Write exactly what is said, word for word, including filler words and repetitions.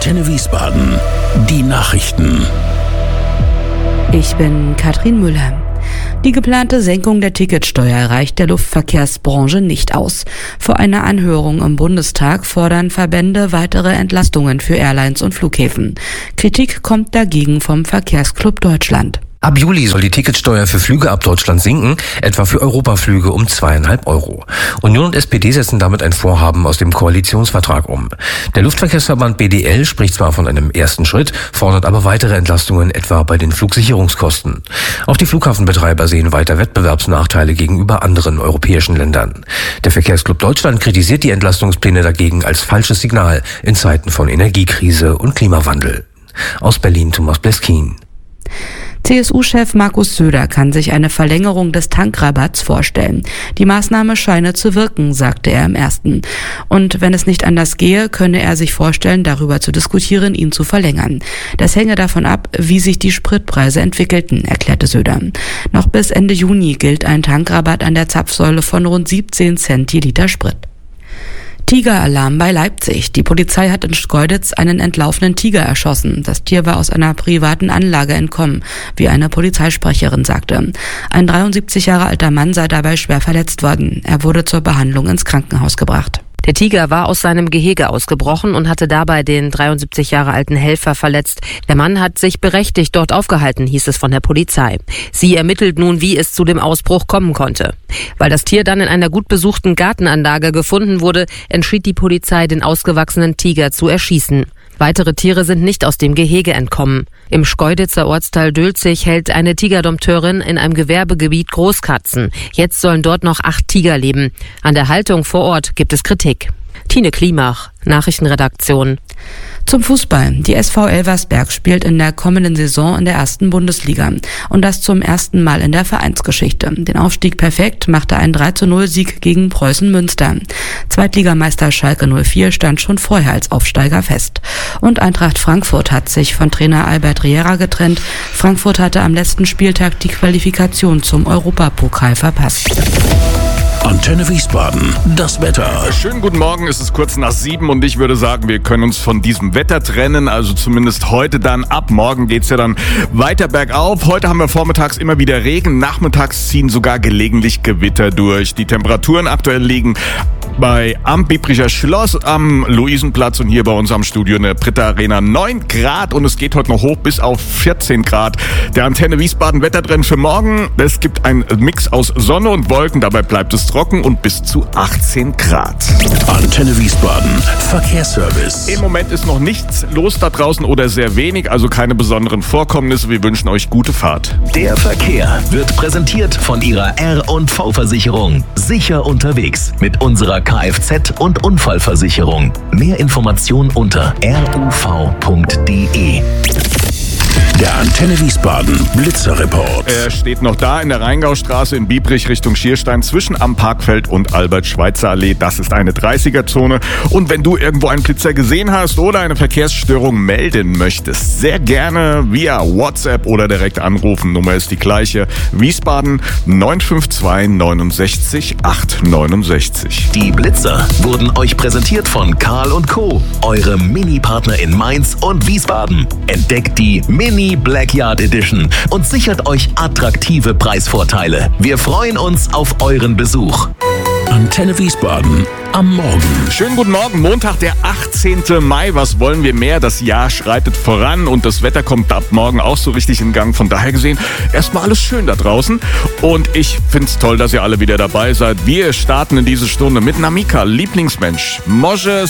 Antenne Wiesbaden. Die Nachrichten. Ich bin Katrin Müller. Die geplante Senkung der Ticketsteuer reicht der Luftverkehrsbranche nicht aus. Vor einer Anhörung im Bundestag fordern Verbände weitere Entlastungen für Airlines und Flughäfen. Kritik kommt dagegen vom Verkehrsclub Deutschland. Ab Juli soll die Ticketsteuer für Flüge ab Deutschland sinken, etwa für Europaflüge um zweieinhalb Euro. Union und S P D setzen damit ein Vorhaben aus dem Koalitionsvertrag um. Der Luftverkehrsverband B D L spricht zwar von einem ersten Schritt, fordert aber weitere Entlastungen, etwa bei den Flugsicherungskosten. Auch die Flughafenbetreiber sehen weiter Wettbewerbsnachteile gegenüber anderen europäischen Ländern. Der Verkehrsclub Deutschland kritisiert die Entlastungspläne dagegen als falsches Signal in Zeiten von Energiekrise und Klimawandel. Aus Berlin Thomas Bleskin. C S U-Chef Markus Söder kann sich eine Verlängerung des Tankrabatts vorstellen. Die Maßnahme scheine zu wirken, sagte er im ersten. Und wenn es nicht anders gehe, könne er sich vorstellen, darüber zu diskutieren, ihn zu verlängern. Das hänge davon ab, wie sich die Spritpreise entwickelten, erklärte Söder. Noch bis Ende Juni gilt ein Tankrabatt an der Zapfsäule von rund siebzehn Cent je Liter Sprit. Tigeralarm bei Leipzig. Die Polizei hat in Schkeuditz einen entlaufenen Tiger erschossen. Das Tier war aus einer privaten Anlage entkommen, wie eine Polizeisprecherin sagte. Ein dreiundsiebzig Jahre alter Mann sei dabei schwer verletzt worden. Er wurde zur Behandlung ins Krankenhaus gebracht. Der Tiger war aus seinem Gehege ausgebrochen und hatte dabei den dreiundsiebzig Jahre alten Helfer verletzt. Der Mann hat sich berechtigt dort aufgehalten, hieß es von der Polizei. Sie ermittelt nun, wie es zu dem Ausbruch kommen konnte. Weil das Tier dann in einer gut besuchten Gartenanlage gefunden wurde, entschied die Polizei, den ausgewachsenen Tiger zu erschießen. Weitere Tiere sind nicht aus dem Gehege entkommen. Im Schkeuditzer Ortsteil Dülzig hält eine Tigerdompteurin in einem Gewerbegebiet Großkatzen. Jetzt sollen dort noch acht Tiger leben. An der Haltung vor Ort gibt es Kritik. Tine Klimach, Nachrichtenredaktion. Zum Fußball. Die S V Elversberg spielt in der kommenden Saison in der ersten Bundesliga. Und das zum ersten Mal in der Vereinsgeschichte. Den Aufstieg perfekt machte ein drei zu null Sieg gegen Preußen Münster. Zweitligameister Schalke null vier stand schon vorher als Aufsteiger fest. Und Eintracht Frankfurt hat sich von Trainer Albert Riera getrennt. Frankfurt hatte am letzten Spieltag die Qualifikation zum Europapokal verpasst. Antenne Wiesbaden, das Wetter. Schönen guten Morgen, es ist kurz nach sieben und ich würde sagen, wir können uns von diesem Wetter trennen, also zumindest heute dann. Ab morgen geht's ja dann weiter bergauf. Heute haben wir vormittags immer wieder Regen, nachmittags ziehen sogar gelegentlich Gewitter durch. Die Temperaturen aktuell liegen bei am Biebricher Schloss, am Luisenplatz und hier bei uns am Studio in der Britta Arena neun Grad und es geht heute noch hoch bis auf vierzehn Grad. Der Antenne Wiesbaden Wettertrend für morgen, es gibt einen Mix aus Sonne und Wolken, dabei bleibt es trocken und bis zu achtzehn Grad. Antenne Wiesbaden, Verkehrsservice. Im Moment ist noch nichts los da draußen oder sehr wenig, also keine besonderen Vorkommnisse. Wir wünschen euch gute Fahrt. Der Verkehr wird präsentiert von Ihrer R und V-Versicherung. Sicher unterwegs mit unserer Kfz- und Unfallversicherung. Mehr Informationen unter r u v punkt d e. Der Antenne Wiesbaden Blitzerreport. Er steht noch da in der Rheingaustraße in Biebrich Richtung Schierstein zwischen Am Parkfeld und Albert-Schweitzer-Allee. Das ist eine dreißiger-Zone. Und wenn du irgendwo einen Blitzer gesehen hast oder eine Verkehrsstörung melden möchtest, sehr gerne via WhatsApp oder direkt anrufen. Nummer ist die gleiche. Wiesbaden neun fünf zwei neunundsechzig acht neunundsechzig. Die Blitzer wurden euch präsentiert von Karl und Co., eure Mini-Partner in Mainz und Wiesbaden. Entdeckt die Mini Blackyard Edition und sichert euch attraktive Preisvorteile. Wir freuen uns auf euren Besuch. Antenne Wiesbaden am Morgen. Schönen guten Morgen, Montag, der achtzehnten Mai. Was wollen wir mehr? Das Jahr schreitet voran und das Wetter kommt ab morgen auch so richtig in Gang. Von daher gesehen, erstmal alles schön da draußen. Und ich find's toll, dass ihr alle wieder dabei seid. Wir starten in diese Stunde mit Namika, Lieblingsmensch. Mosche